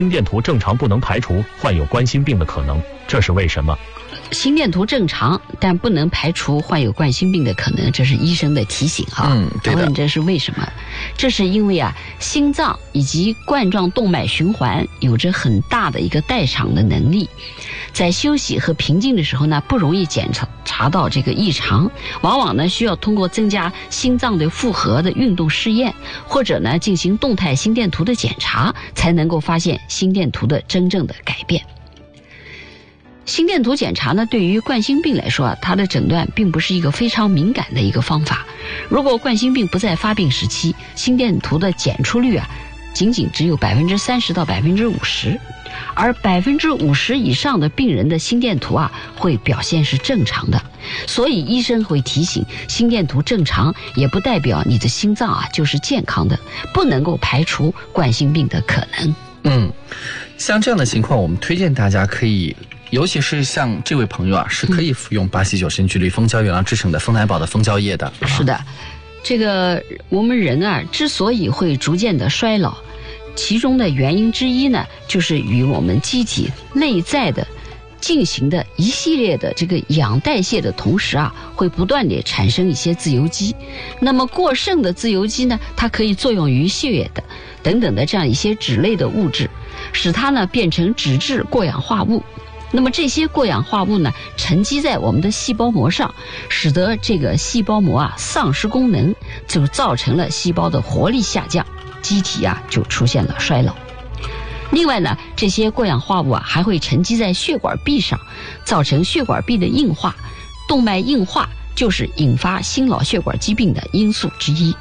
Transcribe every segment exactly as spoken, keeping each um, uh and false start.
心电图正常不能排除患有冠心病的可能，这是为什么？ 心电图正常，但不能排除患有冠心病的可能，这是医生的提醒哈。 嗯，对的。 问这是为什么？这是因为啊，心脏以及冠状动脉循环有着很大的一个代偿的能力，在休息和平静的时候呢，不容易检查查到这个异常，往往呢需要通过增加心脏的负荷的运动试验，或者呢进行动态心电图的检查，才能够发现心电图的真正的改变。心电图检查呢，对于冠心病来说啊，它的诊断并不是一个非常敏感的一个方法。如果冠心病不在发病时期，心电图的检出率啊，仅仅只有百分之三十到百分之五十，而百分之五十以上的病人的心电图啊，会表现是正常的。所以医生会提醒，心电图正常也不代表你的心脏啊就是健康的，不能够排除冠心病的可能。 嗯，像这样的情况，我们推荐大家可以。尤其是像这位朋友啊，是可以服用巴西九神菊绿蜂胶原料制成的丰来宝的蜂胶液的。 是的，这个我们人啊，之所以会逐渐的衰老，其中的原因之一呢，就是与我们机体内在的进行的一系列的这个氧代谢的同时啊，会不断地产生一些自由基。那么过剩的自由基呢，它可以作用于血液的等等的这样一些脂类的物质，使它呢变成脂质过氧化物。那么这些过氧化物呢，沉积在我们的细胞膜上，使得这个细胞膜啊丧失功能，就造成了细胞的活力下降，机体啊就出现了衰老。另外呢，这些过氧化物啊还会沉积在血管壁上，造成血管壁的硬化。动脉硬化就是引发心脑血管疾病的因素之一。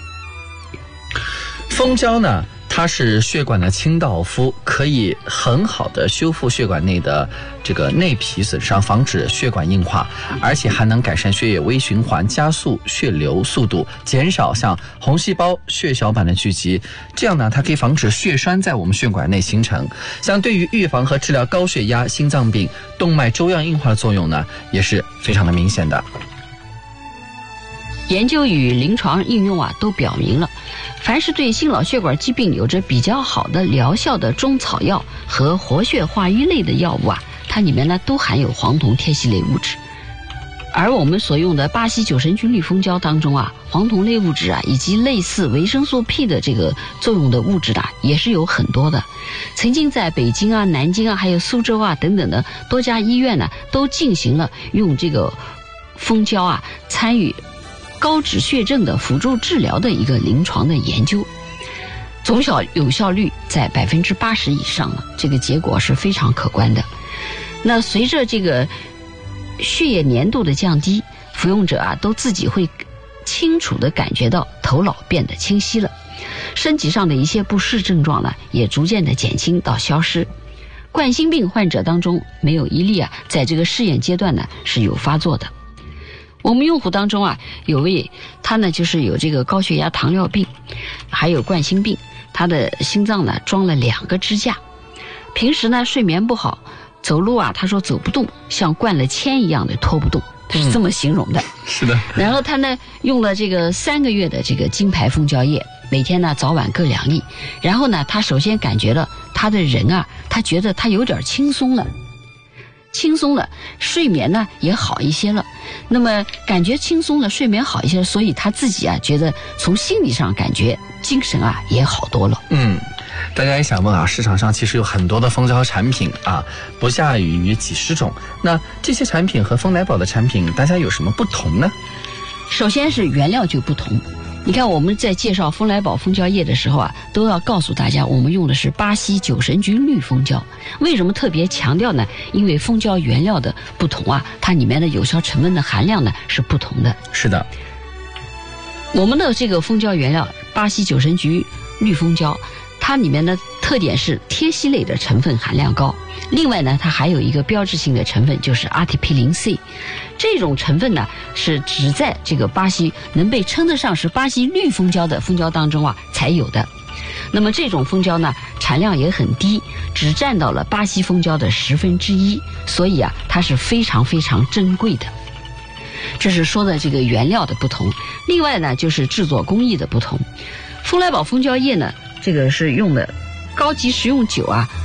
蜂胶呢，它是血管的清道夫，可以很好的修复血管内的这个内皮损伤，防止血管硬化，而且还能改善血液微循环，加速血流速度，减少像红细胞、血小板的聚集。这样呢，它可以防止血栓在我们血管内形成。像对于预防和治疗高血压、心脏病、动脉粥样硬化的作用呢，也是非常的明显的。 研究与临床应用啊，都表明了，凡是对心脑血管疾病有着比较好的疗效的中草药和活血化瘀类的药物啊，它里面呢都含有黄酮萜烯类物质。而我们所用的巴西九神菊绿蜂胶当中啊，黄酮类物质啊，以及类似维生素 P 的这个作用的物质啊，也是有很多的。曾经在北京啊、南京啊，还有苏州啊等等的多家医院呢，都进行了用这个蜂胶啊参与高脂血症的辅助治疗的一个临床的研究，总效有效率在百分之八十以上了，这个结果是非常可观的。那随着这个血液粘度的降低，服用者啊都自己会清楚地感觉到头脑变得清晰了，身体上的一些不适症状呢也逐渐的减轻到消失。冠心病患者当中没有一例啊在这个试验阶段呢是有发作的。我们用户当中啊，有位他呢就是有这个高血压、糖尿病，还有冠心病，他的心脏呢装了两个支架，平时呢睡眠不好，走路啊他说走不动，像灌了铅一样的拖不动，他是这么形容的。嗯、 是的。 然后他呢用了这个三个月的这个金牌蜂胶液，每天呢早晚各两粒，然后呢他首先感觉到他的人啊，他觉得他有点轻松了。轻松了，睡眠呢也好一些了。那么感觉轻松了，睡眠好一些，所以他自己啊觉得从心理上感觉精神啊也好多了。 嗯，大家也想问啊，市场上其实有很多的蜂胶产品啊，不下于几十种。那这些产品和丰来宝的产品，大家有什么不同呢？ 首先是原料就不同。你看我们在介绍丰来宝蜂胶液的时候啊，都要告诉大家我们用的是巴西九神菊绿蜂胶。为什么特别强调呢？因为蜂胶原料的不同啊，它里面的有效成分的含量呢是不同的。 是的， 我们的这个蜂胶原料巴西九神菊绿蜂胶，它里面的特点是萜烯类的成分含量高。另外呢，它还有一个标志性的成分，就是阿替匹林 C。这种成分呢，是只在这个巴西能被称得上是巴西绿蜂胶的蜂胶当中啊才有的。那么这种蜂胶呢，产量也很低，只占到了巴西蜂胶的十分之一，所以啊，它是非常非常珍贵的。这是说的这个原料的不同。另外呢，就是制作工艺的不同。丰来宝蜂胶液呢，这个是用的高级食用酒啊，